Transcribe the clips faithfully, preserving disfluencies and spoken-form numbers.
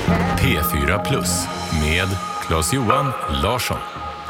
P fyra plus med Claes-Johan Larsson.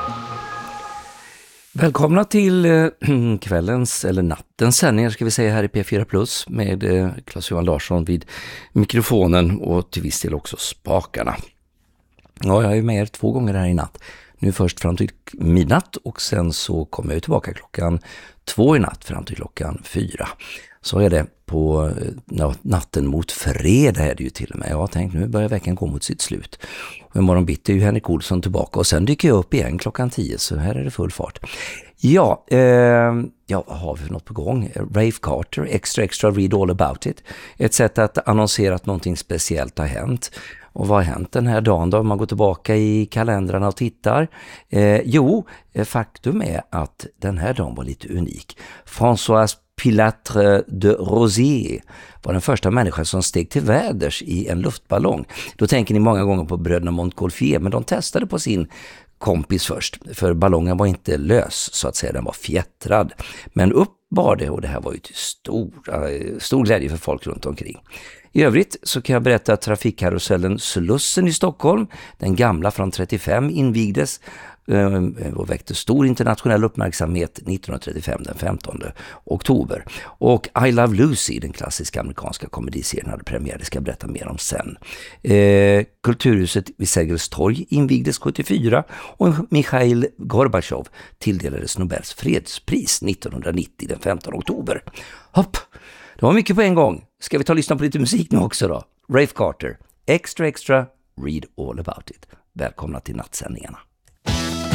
Välkomna till eh, kvällens eller nattens sändningar ska vi säga här i P fyra plus med eh, Claes-Johan Larsson vid mikrofonen och till viss del också spakarna. Ja, jag är med er två gånger här i natt. Nu först fram till midnatt och sen så kommer jag tillbaka klockan två i natt fram till klockan fyra. Så är det på ja, natten mot fredag är det ju till och med. Jag har tänkt nu börjar veckan gå mot sitt slut. Och imorgon bitti är ju Henrik Olsson tillbaka och sen dyker jag upp igen klockan tio så här är det full fart. Ja, eh, ja har vi något på gång? Rafe Carter, Extra Extra Read All About It. Ett sätt att annonsera att någonting speciellt har hänt. Och vad har hänt den här dagen då? Om man går tillbaka i kalendrarna och tittar. Eh, jo, faktum är att den här dagen var lite unik. François Pilatre de Rosier var den första människan som steg till väders i en luftballong. Då tänker ni många gånger på bröderna Montgolfier, men de testade på sin kompis först. För ballongen var inte lös så att säga, den var fjättrad. Men upp var det och det här var ju till stor, stor glädje för folk runt omkring. I övrigt så kan jag berätta att trafikkarusellen Slussen i Stockholm, den gamla från trettiofem, invigdes och väckte stor internationell uppmärksamhet nittonhundratrettiofem den femtonde oktober. Och I Love Lucy, den klassiska amerikanska komediserien, hade premiär, det ska jag berätta mer om sen. Eh, Kulturhuset vid Sergels torg invigdes sjuttiofyra och Mikhail Gorbachev tilldelades Nobels fredspris nittonhundranittio den femtonde oktober. Hopp! Det var mycket på en gång. Ska vi ta och lyssna på lite musik nu också då? Rafe Carter, Extra Extra, Read All About It. Välkomna till nattsändningarna.